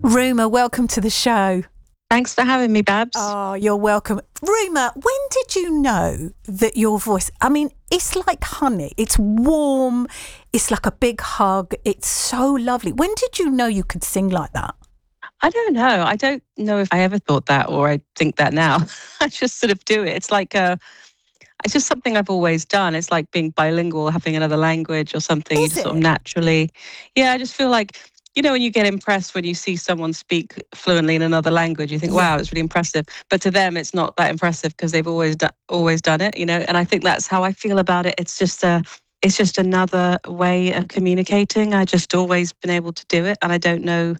Ruma, welcome to the show. Thanks for having me, Babs. Oh, you're welcome. Ruma, when did you know that your voice, it's like honey. It's warm. It's like a big hug. It's so lovely. When did you know you could sing like that? I don't know. I don't know if I ever thought that or I think that now. I just sort of do it. It's just something I've always done. It's like being bilingual, having another language or something. You Is just sort it? of naturally, I just feel like, when you get impressed when you see someone speak fluently in another language, you think, wow, it's really impressive. But to them, it's not that impressive because they've always done it, And I think that's how I feel about it. It's just another way of communicating. I just always been able to do it, and I don't know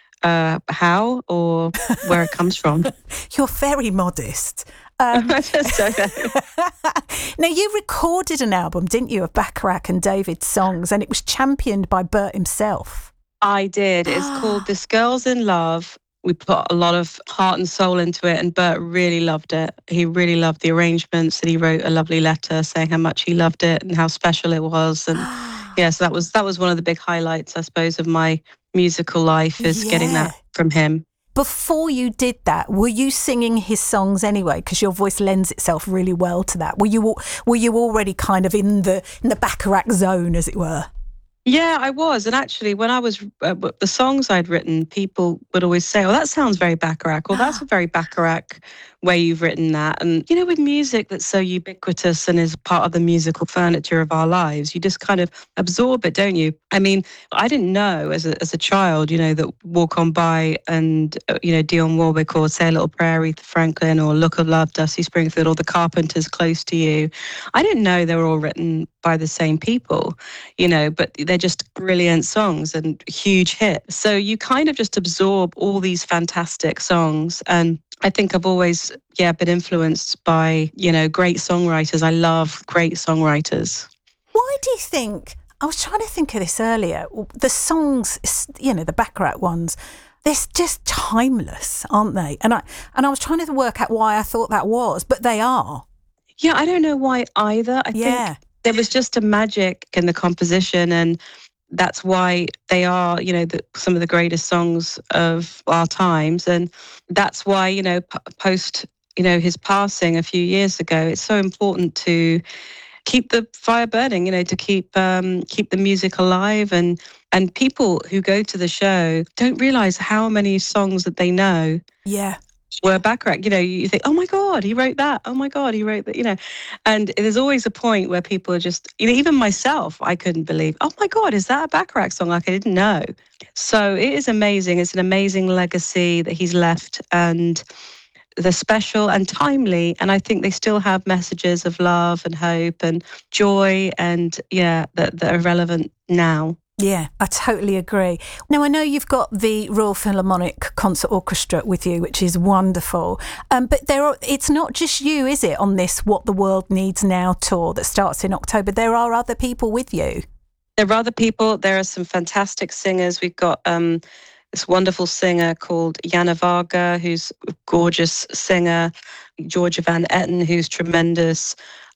how or where it comes from. You're very modest. I just don't know. Now, you recorded an album, didn't you, of Bacharach and David's songs, and it was championed by Bert himself. I did. It's called This Girl's in Love. We put a lot of heart and soul into it, and Bert really loved it. He really loved the arrangements, and he wrote a lovely letter saying how much he loved it and how special it was. And so that was one of the big highlights, I suppose, of my musical life is getting that from him. Before you did that, were you singing his songs anyway? Because your voice lends itself really well to that. Were you already kind of in the Bacharach zone, as it were? Yeah, I was. And actually, when I was, the songs I'd written, people would always say, oh, that sounds very Bacharach, or that's a very Bacharach way you've written that. And, with music that's so ubiquitous and is part of the musical furniture of our lives, you just kind of absorb it, don't you? I didn't know as a child, that Walk On By and, Dionne Warwick or Say a Little Prayer, Aretha Franklin, or Look of Love, Dusty Springfield, or The Carpenters, Close to You. I didn't know they were all written by the same people, but they're just brilliant songs and huge hits. So you kind of just absorb all these fantastic songs. And I think I've always, been influenced by, great songwriters. I love great songwriters. Why do you think, I was trying to think of this earlier, the songs, the Bacharach ones, they're just timeless, aren't they? And I was trying to work out why I thought that was, but they are. Yeah, I don't know why either. I think there was just a magic in the composition, and that's why they are, some of the greatest songs of our times. And that's why, post, his passing a few years ago, it's so important to keep the fire burning, to keep the music alive. And people who go to the show don't realize how many songs that they know. Yeah. Were Bacharach, you think, oh my God, he wrote that. Oh my God, he wrote that, And there's always a point where people are just, even myself, I couldn't believe, oh my God, is that a Bacharach song? Like I didn't know. So it is amazing. It's an amazing legacy that he's left, and they're special and timely. And I think they still have messages of love and hope and joy and that are relevant now. Yeah, I totally agree. Now, I know you've got the Royal Philharmonic Concert Orchestra with you, which is wonderful. But it's not just you, is it, on this What the World Needs Now tour that starts in October? There are other people with you. There are other people. There are some fantastic singers. We've got this wonderful singer called Jana Varga, who's a gorgeous singer. Georgia Van Etten, who's tremendous.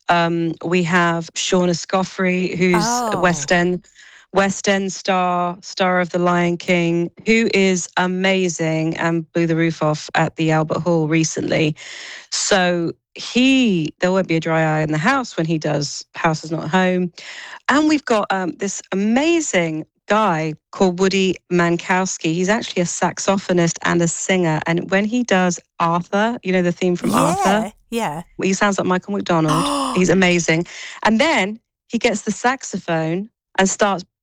We have Shauna Scoffrey, who's a West End star of The Lion King, who is amazing and blew the roof off at the Albert Hall recently. So there won't be a dry eye in the house when he does House Is Not Home. And we've got this amazing guy called Woody Mankowski. He's actually a saxophonist and a singer. And when he does Arthur, the theme from Arthur. Yeah. He sounds like Michael McDonald. He's amazing. And then he gets the saxophone and starts